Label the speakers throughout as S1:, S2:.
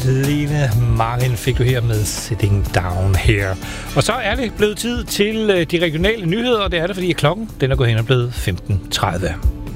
S1: Lene Marlin fik du her med Sitting Down Here. Og så er det blevet tid til de regionale nyheder, og det er det, fordi klokken den er gået hen og blevet 15:30.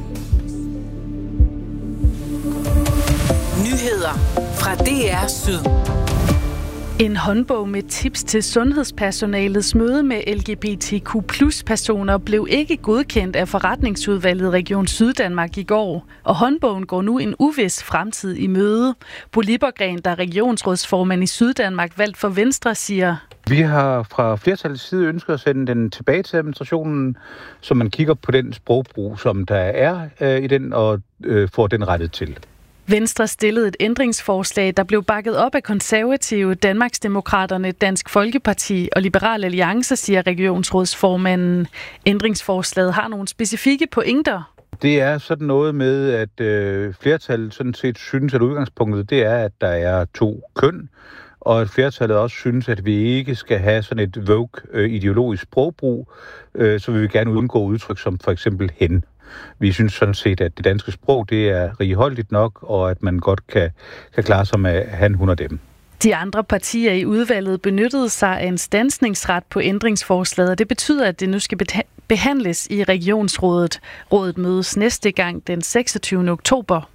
S2: Nyheder fra DR Syd.
S3: En håndbog med tips til sundhedspersonalets møde med LGBTQ+-personer blev ikke godkendt af forretningsudvalget Region Syddanmark i går, og håndbogen går nu en uvis fremtid i møde. Bo Lippergren, der er regionsrådsformand i Syddanmark, valgt for Venstre, siger:
S4: Vi har fra flertallets side ønsket at sende den tilbage til administrationen, så man kigger på den sprogbrug, som der er i den, og får den rettet til.
S3: Venstre stillede et ændringsforslag, der blev bakket op af Konservative, Danmarksdemokraterne, Dansk Folkeparti og Liberal Alliance, siger regionsrådsformanden. Ændringsforslaget har nogle specifikke pointer.
S4: Det er sådan noget med, at flertallet sådan set synes, at udgangspunktet det er, at der er 2 køn, og at flertallet også synes, at vi ikke skal have sådan et woke-ideologisk sprogbrug, så vil vi gerne undgå udtryk som for eksempel hen. Vi synes sådan set, at det danske sprog det er righoldigt nok, og at man godt kan klare sig med han, hun og dem.
S3: De andre partier i udvalget benyttede sig af en standsningsret på ændringsforslaget, og det betyder, at det nu skal behandles i regionsrådet. Rådet mødes næste gang den 26. oktober.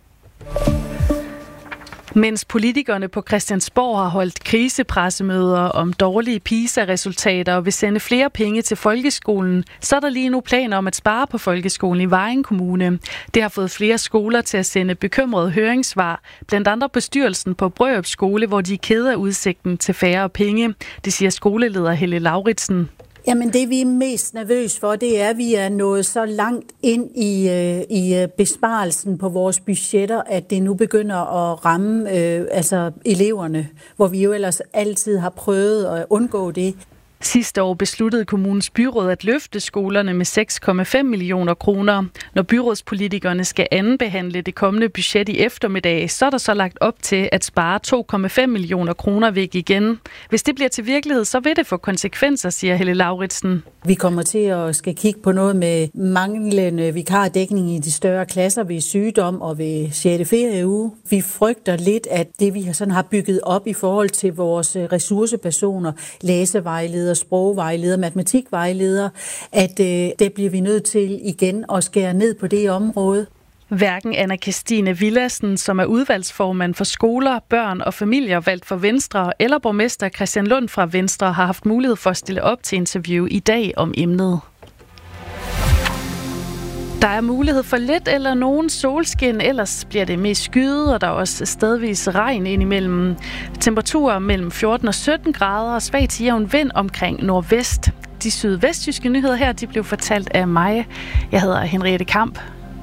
S3: Mens politikerne på Christiansborg har holdt krisepressemøder om dårlige PISA-resultater og vil sende flere penge til folkeskolen, så er der lige nu planer om at spare på folkeskolen i Vejen Kommune. Det har fået flere skoler til at sende bekymrede høringssvar, blandt andet bestyrelsen på Brørup Skole, hvor de er kede af udsigten til færre penge. Det siger skoleleder Helle Lauritsen.
S5: Jamen det vi er mest nervøs for, det er, at vi er nået så langt ind i besparelsen på vores budgetter, at det nu begynder at ramme eleverne, hvor vi jo ellers altid har prøvet at undgå det.
S3: Sidste år besluttede kommunens byråd at løfte skolerne med 6,5 millioner kroner. Når byrådspolitikerne skal andenbehandle det kommende budget i eftermiddag, så er der så lagt op til at spare 2,5 millioner kroner væk igen. Hvis det bliver til virkelighed, så vil det få konsekvenser, siger Helle Lauritsen.
S5: Vi kommer til at skal kigge på noget med manglende vikardækning i de større klasser ved sygdom og ved 6. ferieuge. Vi frygter lidt, at det vi sådan har bygget op i forhold til vores ressourcepersoner, læsevejledere, sprogvejledere, matematikvejledere, at det bliver vi nødt til igen at skære ned på det område.
S3: Hverken Anna-Kristine Villassen, som er udvalgsformand for skoler, børn og familier valgt for Venstre, eller borgmester Christian Lund fra Venstre har haft mulighed for at stille op til interview i dag om emnet. Der er mulighed for lidt eller nogen solskin, ellers bliver det mest skyet, og der er også stedvis regn indimellem. Temperaturer mellem 14 og 17 grader og svag til jævn vind omkring nordvest. De sydvestjyske nyheder her, de blev fortalt af mig. Jeg hedder Henriette Kamp.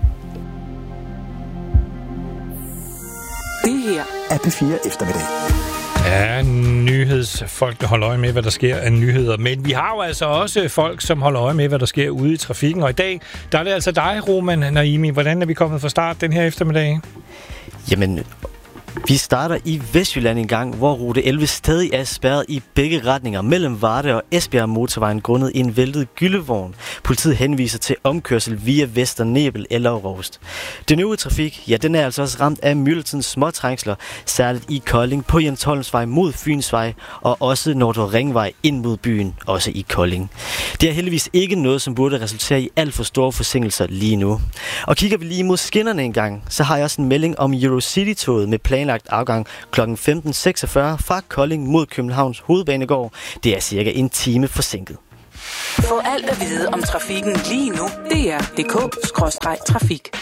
S2: Det her
S6: er P4 Eftermiddag.
S1: Ja, nyhedsfolk, der holder øje med, hvad der sker af nyheder. Men vi har jo altså også folk, som holder øje med, hvad der sker ude i trafikken. Og i dag, der er det altså dig, Roman Naimi. Hvordan er vi kommet fra start den her eftermiddag?
S7: Jamen, vi starter i Vestjylland en gang, hvor rute 11 stadig er spærret i begge retninger mellem Varde og Esbjerg motorvejen grundet en væltet gyldevogn. Politiet henviser til omkørsel via Vester Nebel eller Rost. Den øvrige trafik, ja, den er altså også ramt af myldretidens småtrængsler, særligt i Kolding på Jens Holmsvej mod Fynsvej og også Nordre Ringvej ind mod byen, også i Kolding. Det er heldigvis ikke noget, som burde resultere i alt for store forsinkelser lige nu. Og kigger vi lige mod skinnerne en gang, så har jeg også en melding om Eurocity-toget med planlagt afgang kl. 15.46 fra Kolding mod Københavns Hovedbanegård. Det er cirka en time forsinket.
S2: Få alt at vide om trafikken lige nu. DR.dk/trafik.